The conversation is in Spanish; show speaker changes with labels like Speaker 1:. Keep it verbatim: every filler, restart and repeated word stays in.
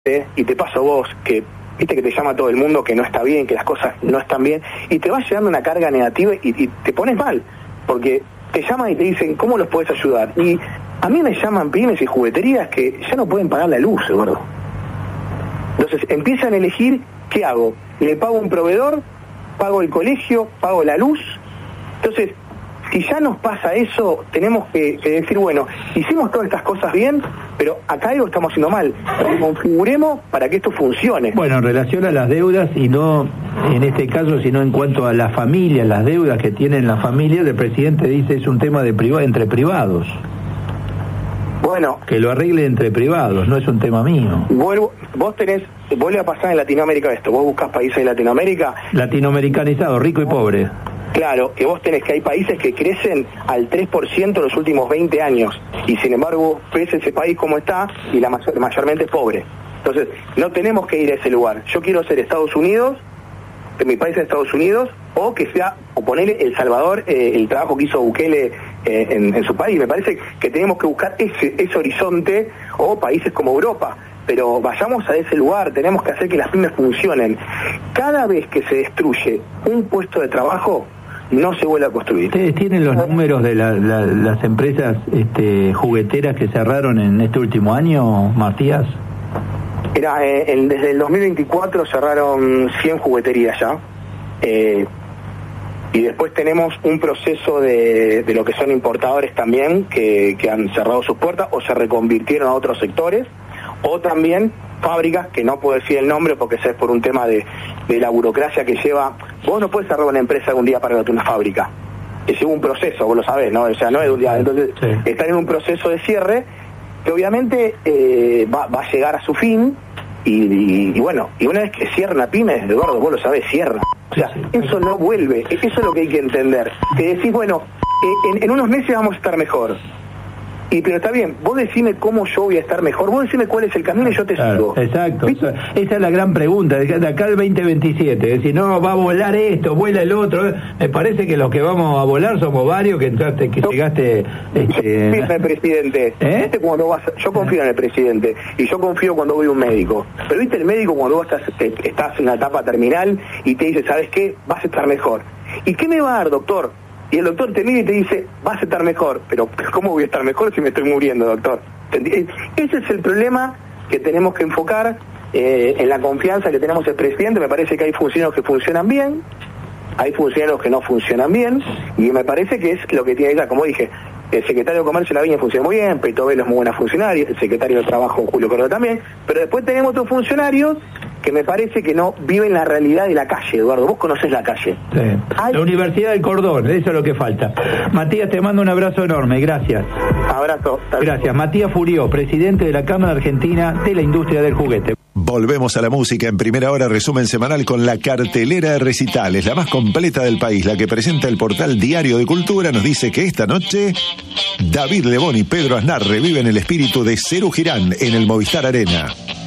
Speaker 1: y te paso vos, que viste que te llama todo el mundo que no está bien, que las cosas no están bien, y te va llegando una carga negativa y, y te pones mal, porque te llaman y te dicen, ¿cómo los podés ayudar? Y a mí me llaman pymes y jugueterías que ya no pueden pagar la luz, gordo. Entonces empiezan a elegir, ¿qué hago? ¿Le pago un proveedor? ¿Pago el colegio? ¿Pago la luz? Entonces, si ya nos pasa eso, tenemos que, que decir, bueno, hicimos todas estas cosas bien, pero acá algo estamos haciendo mal. Configuremos para que esto funcione.
Speaker 2: Bueno, en relación a las deudas, y no en este caso, sino en cuanto a la familia, las deudas que tienen las familias, el presidente dice es un tema de priva- entre privados.
Speaker 1: Bueno,
Speaker 2: que lo arregle entre privados, no es un tema mío.
Speaker 1: Vuelvo, vos tenés, vuelve a pasar en Latinoamérica esto, vos buscás países de Latinoamérica.
Speaker 2: Latinoamericanizado, rico y pobre.
Speaker 1: Claro, que vos tenés que hay países que crecen al tres por ciento en los últimos veinte años, y sin embargo ves ese país como está, y la mayor, mayormente es pobre. Entonces, no tenemos que ir a ese lugar. Yo quiero ser Estados Unidos, que mi país es Estados Unidos, o que sea, o ponerle El Salvador, eh, el trabajo que hizo Bukele eh, en, en su país. Me parece que tenemos que buscar ese, ese horizonte, o países como Europa, pero vayamos a ese lugar, tenemos que hacer que las pymes funcionen. Cada vez que se destruye un puesto de trabajo, no se vuelve a construir.
Speaker 2: ¿Ustedes tienen los números de la, la, las empresas este, jugueteras que cerraron en este último año, Matías?
Speaker 1: Era, eh, el, desde el dos mil veinticuatro cerraron cien jugueterías ya, eh, y después tenemos un proceso de, de lo que son importadores también, que, que han cerrado sus puertas o se reconvirtieron a otros sectores, o también fábricas, que no puedo decir el nombre porque ese es por un tema de, de la burocracia que lleva. Vos no puedes cerrar una empresa de un día para otro, una fábrica, que lleva un proceso, vos lo sabés, ¿no? O sea, no es de un día, entonces sí. Están en un proceso de cierre que obviamente eh, va, va a llegar a su fin, y, y, y bueno, y una vez que cierra una pyme, Eduardo, vos lo sabés, cierra. O sea, eso no vuelve, eso es lo que hay que entender. Que decís, bueno, eh, en, en unos meses vamos a estar mejor. Y pero está bien, vos decime cómo yo voy a estar mejor, vos decime cuál es el camino y yo te
Speaker 2: claro,
Speaker 1: sigo.
Speaker 2: Exacto, ¿viste? Esa es la gran pregunta, de acá al veinte veintisiete, es decir, no, va a volar esto, vuela el otro, me parece que los que vamos a volar somos varios, que entraste, que no, llegaste... Este...
Speaker 1: en el presidente, ¿Eh? ¿Viste cuando vas, yo confío en el presidente, y yo confío cuando voy a un médico, pero viste el médico cuando vos estás, estás en una etapa terminal y te dice, ¿sabes qué? Vas a estar mejor. ¿Y qué me va a dar, doctor? Y el doctor te mira y te dice, vas a estar mejor. Pero, ¿cómo voy a estar mejor si me estoy muriendo, doctor? Ese es el problema que tenemos que enfocar eh, en la confianza que tenemos el presidente. Me parece que hay funcionarios que funcionan bien, hay funcionarios que no funcionan bien, y me parece que es lo que tiene que, como dije, el secretario de Comercio La Viña funciona muy bien, Peito Velo es muy buena funcionaria, el secretario de Trabajo Julio Cordero también, pero después tenemos otros funcionarios que me parece que no viven la realidad de la calle, Eduardo. Vos conocés la calle.
Speaker 2: Sí. Hay... La Universidad del Cordón, eso es lo que falta. Matías, te mando un abrazo enorme, gracias.
Speaker 1: Abrazo.
Speaker 2: Gracias. Matías Furió, presidente de la Cámara Argentina de la Industria del Juguete.
Speaker 3: Volvemos a la música en Primera Hora, resumen semanal con la cartelera de recitales, la más completa del país, la que presenta el portal Diario de Cultura. Nos dice que esta noche David Lebón y Pedro Aznar reviven el espíritu de Serú Girán en el Movistar Arena.